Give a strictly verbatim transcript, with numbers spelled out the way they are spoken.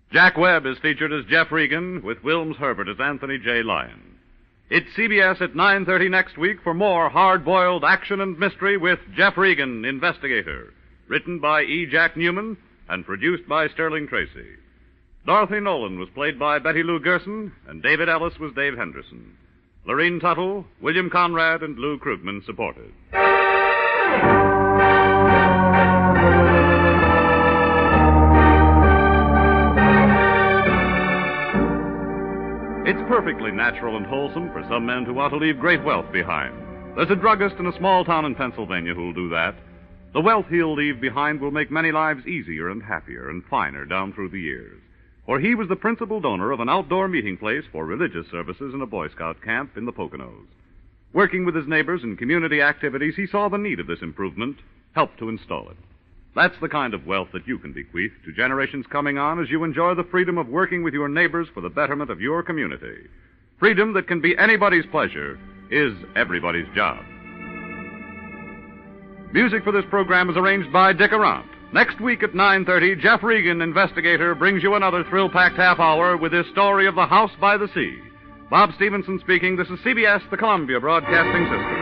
Jack Webb is featured as Jeff Regan, with Wilms Herbert as Anthony J. Lyon. It's C B S at nine thirty next week for more hard-boiled action and mystery with Jeff Regan, Investigator. Written by E. Jack Newman and produced by Sterling Tracy. Dorothy Nolan was played by Betty Lou Gerson, and David Ellis was Dave Henderson. Lorene Tuttle, William Conrad, and Lou Krugman supported. It's perfectly natural and wholesome for some men to want to leave great wealth behind. There's a druggist in a small town in Pennsylvania who'll do that. The wealth he'll leave behind will make many lives easier and happier and finer down through the years. For he was the principal donor of an outdoor meeting place for religious services in a Boy Scout camp in the Poconos. Working with his neighbors in community activities, he saw the need of this improvement, helped to install it. That's the kind of wealth that you can bequeath to generations coming on as you enjoy the freedom of working with your neighbors for the betterment of your community. Freedom that can be anybody's pleasure is everybody's job. Music for this program is arranged by Dick Arant. Next week at nine thirty, Jeff Regan, Investigator, brings you another thrill-packed half hour with his story of The House by the Sea. Bob Stevenson speaking. This is C B S, the Columbia Broadcasting System.